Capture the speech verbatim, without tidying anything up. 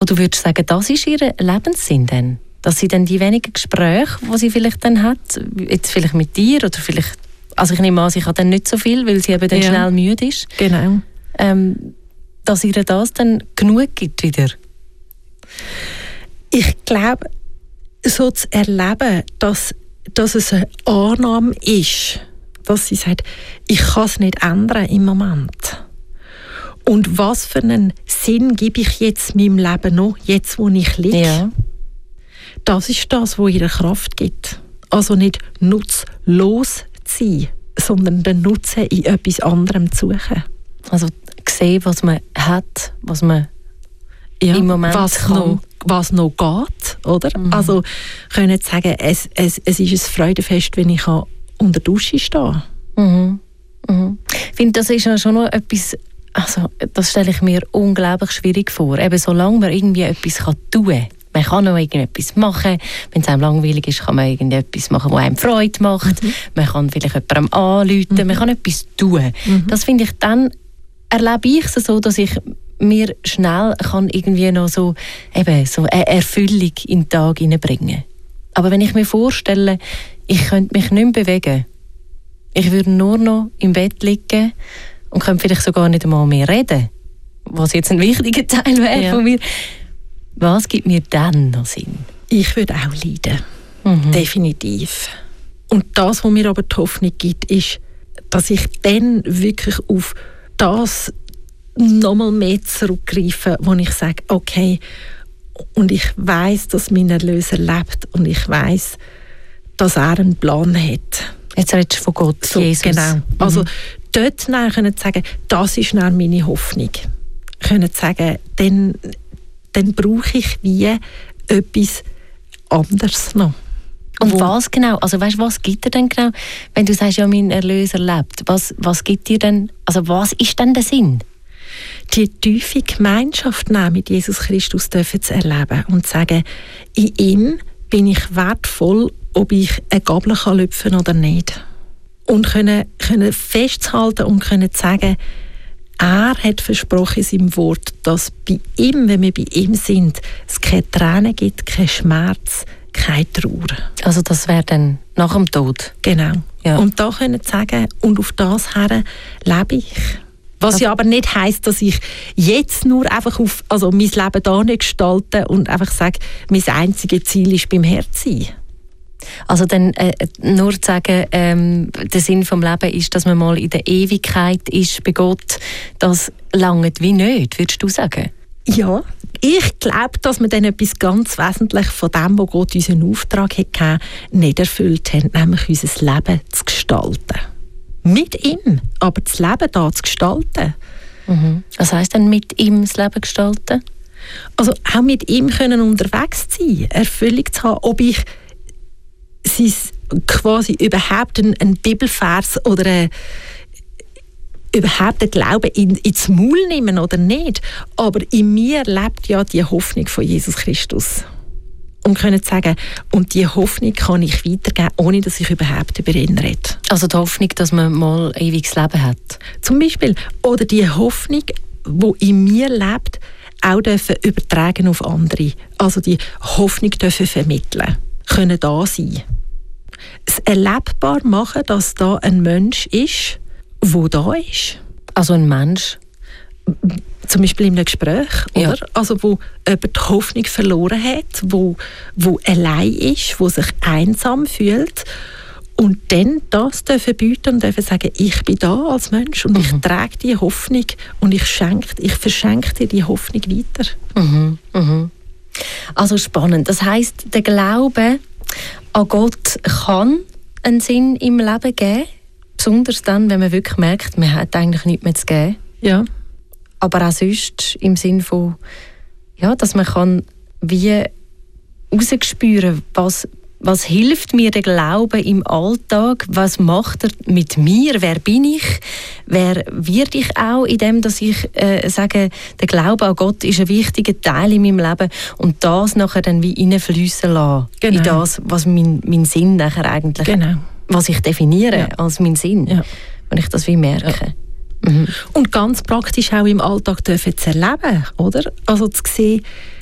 Und du würdest sagen, das ist ihr Lebenssinn dann? Dass sie dann die wenigen Gespräche, die sie vielleicht dann hat, jetzt vielleicht mit dir oder vielleicht, also ich nehme an, sie hat dann nicht so viel, weil sie eben dann ja. schnell müde ist. Genau. Ähm, dass ihr das dann genug gibt wieder? Ich glaube, so zu erleben, dass, dass es eine Annahme ist, dass sie sagt, ich kann es nicht ändern im Moment. Und was für einen Sinn gebe ich jetzt meinem Leben noch, jetzt wo ich liege? Ja. Das ist das, was ihr Kraft gibt. Also nicht nutzlos zu sein, sondern den Nutzen in etwas anderem zu suchen. Also sehen, was man hat, was man ja, im Moment was kann. Noch, was noch geht, oder? Mhm. Also können sagen, es, es, es ist ein Freudenfest, wenn ich unter der Dusche stehe. Mhm. Mhm. Ich finde, das ist ja schon noch etwas, also das stelle ich mir unglaublich schwierig vor. Eben solange man irgendwie etwas tun kann. Man kann noch irgendetwas machen. Wenn es einem langweilig ist, kann man irgendetwas machen, was einem Freude macht. Mhm. Man kann vielleicht jemandem anrufen. Mhm. Man kann etwas tun. Mhm. Das finde ich, dann erlebe ich es so, dass ich mir schnell kann irgendwie noch so, eben, so eine Erfüllung in den Tag hineinbringen. Aber wenn ich mir vorstelle, ich könnte mich nicht mehr bewegen, ich würde nur noch im Bett liegen und könnte vielleicht sogar nicht einmal mehr reden, was jetzt ein wichtiger Teil wäre ja. von mir. Was gibt mir dann noch Sinn? Ich würde auch leiden. Mhm. Definitiv. Und das, was mir aber die Hoffnung gibt, ist, dass ich dann wirklich auf das nochmal mehr zurückgreife, wo ich sage, okay, und ich weiss, dass mein Erlöser lebt und ich weiss, dass er einen Plan hat. Jetzt redest du von Gott, so, Jesus. Genau. Mhm. Also dort können zu sagen, das ist dann meine Hoffnung. Können zu sagen, dann, dann brauche ich wie etwas anderes noch. Und was genau? Also weißt, was gibt dir denn genau, wenn du sagst, ja, mein Erlöser lebt? Was, was gibt dir denn, also was ist denn der Sinn? Die tiefe Gemeinschaft mit Jesus Christus dürfen zu erleben und zu sagen, in ihm bin ich wertvoll, ob ich eine Gabel kann lüpfen oder nicht. Und können, können festhalten und können sagen, er hat versprochen in seinem Wort, dass bei ihm, wenn wir bei ihm sind, es keine Tränen gibt, kein Schmerz, keine Trauer. Also das wäre dann nach dem Tod? Genau. Ja. Und da können sagen, und auf das her lebe ich. Was also, ja aber nicht heisst, dass ich jetzt nur einfach auf, also mein Leben da nicht gestalte und einfach sage, mein einziges Ziel ist beim Herr zu sein. Also dann äh, nur zu sagen, ähm, der Sinn des Lebens ist, dass man mal in der Ewigkeit ist bei Gott, das langt wie nicht, würdest du sagen? Ja, ich glaube, dass wir dann etwas ganz Wesentliches von dem, was Gott unseren Auftrag hat, nicht erfüllt haben, nämlich unser Leben zu gestalten. Mit ihm, aber das Leben da zu gestalten. Mhm. Was heisst denn mit ihm das Leben gestalten? Also auch mit ihm können unterwegs sein, Erfüllung zu haben, ob ich sein quasi überhaupt einen, einen Bibelvers oder eine, überhaupt den Glauben in, ins Maul nehmen oder nicht. Aber in mir lebt ja die Hoffnung von Jesus Christus. Und können sagen, und diese Hoffnung kann ich weitergeben, ohne dass ich überhaupt über ihn rede. Also die Hoffnung, dass man mal ein ewiges Leben hat? Zum Beispiel. Oder die Hoffnung, die in mir lebt, auch dürfen übertragen auf andere. Also die Hoffnung dürfen vermitteln. Können da sein. Es erlebbar machen, dass da ein Mensch ist, der da ist. Also ein Mensch? Zum Beispiel in einem Gespräch, ja. oder? Also wo jemand die Hoffnung verloren hat, wo, wo allein ist, wo sich einsam fühlt und dann das dürfen bieten und dürfen sagen, ich bin da als Mensch und mhm. ich trage die Hoffnung und ich, schenke, ich verschenke dir die Hoffnung weiter. Mhm. Mhm. Also spannend. Das heisst, der Glaube an Gott kann einen Sinn im Leben geben, besonders dann, wenn man wirklich merkt, man hat eigentlich nichts mehr zu geben. Ja. Aber auch sonst im Sinn von, ja, dass man kann wie herausspüren, was, was hilft mir der Glaube im Alltag, was macht er mit mir, wer bin ich, wer werde ich auch in dem, dass ich äh, sage, der Glaube an Gott ist ein wichtiger Teil in meinem Leben und das nachher dann wie reinfliessen lassen, genau. in das, was mein, mein Sinn nachher eigentlich, genau. was ich definiere ja. als mein Sinn, ja. wenn ich das wie merke. Ja. Mhm. Und ganz praktisch auch im Alltag dürfen zu erleben, oder? Also zu sehen,